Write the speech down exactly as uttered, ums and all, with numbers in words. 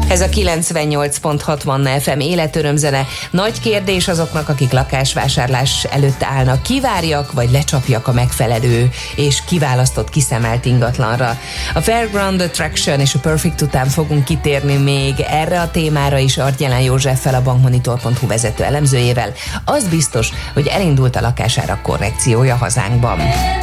Ez a kilencvennyolc pont hat Manna ef em életörömzene. Nagy kérdés azoknak, akik lakásvásárlás előtt állnak. Kivárjak, vagy lecsapjak a megfelelő és kiválasztott, kiszemelt ingatlanra. A Fairground Attraction és a Perfect után fogunk kitérni még erre a témára is Argyelán Józseffel, a bankmonitor pont hu vezető elemzőjével. Az biztos, hogy elindult a lakásárak korrekciója hazánkban.